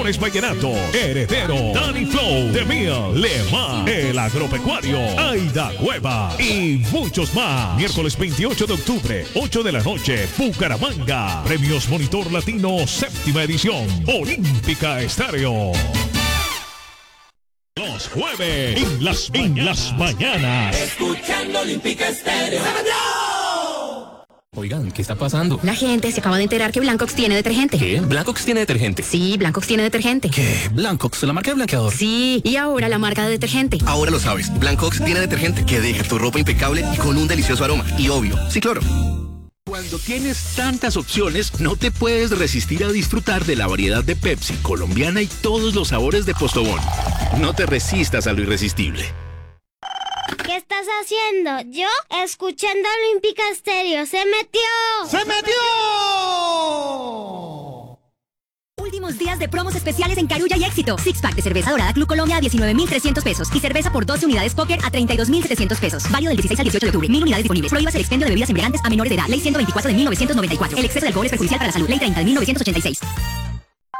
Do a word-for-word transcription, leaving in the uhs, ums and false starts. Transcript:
Vallenato, Heredero, Danny Flow, The Mill, Lema, El Agropecuario, Aida Cueva y muchos más. Miércoles veintiocho de octubre, ocho de la noche, Bucaramanga. Premios Monitor Latino, séptima edición, Olímpica Estéreo. Los jueves, en las, en las mañanas. Escuchando Olímpica Estéreo. Oigan, ¿qué está pasando? La gente se acaba de enterar que Blancox tiene detergente. ¿Qué? ¿Blancox tiene detergente? Sí, Blancox tiene detergente. ¿Qué? ¿Blancox, la marca de blanqueador? Sí, y ahora la marca de detergente. Ahora lo sabes, Blancox tiene detergente que deja tu ropa impecable y con un delicioso aroma. Y obvio, sí, cloro. Cuando tienes tantas opciones, no te puedes resistir a disfrutar de la variedad de Pepsi, colombiana y todos los sabores de Postobón. No te resistas a lo irresistible. ¿Qué estás haciendo? Yo, escuchando Olímpica Estéreo. ¡Se metió! ¡Se metió! Últimos días de promos especiales en Carulla y Éxito. Six pack de cerveza dorada Club Colombia a diecinueve mil trescientos pesos. Y cerveza por doce unidades Póker a treinta y dos mil setecientos pesos. Válido del dieciséis al dieciocho de octubre. Mil unidades disponibles. Prohíbas el expendio de bebidas embriagantes a menores de edad. Ley ciento veinticuatro de mil novecientos noventa y cuatro. El exceso de alcohol es perjudicial para la salud. Ley treinta de mil novecientos ochenta y seis.